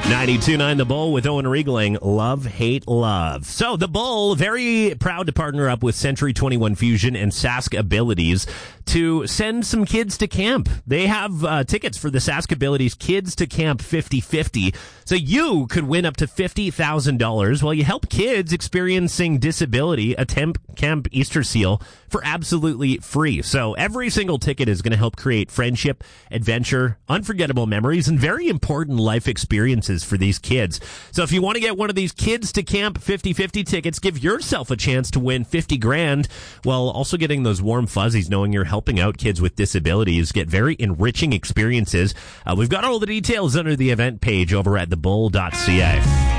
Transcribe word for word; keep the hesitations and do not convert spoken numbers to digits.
ninety-two point nine The Bull with Owen Riegling. Love, hate, love. So the Bull, very proud to partner up with Century twenty-one Fusion and Sask Abilities to send some kids to camp. They have uh, tickets for the Sask Abilities Kids to Camp fifty fifty. So you could win up to fifty thousand dollars while you help kids experiencing disability attempt Camp Easter Seal for absolutely free. So every single ticket is going to help create friendship, adventure, unforgettable memories, and very important life experiences for these kids. So if you want to get one of these Kids to Camp fifty fifty tickets, give yourself a chance to win fifty grand while also getting those warm fuzzies knowing you're helping out kids with disabilities get very enriching experiences. Uh, we've got all the details under the event page over at the bull dot c a.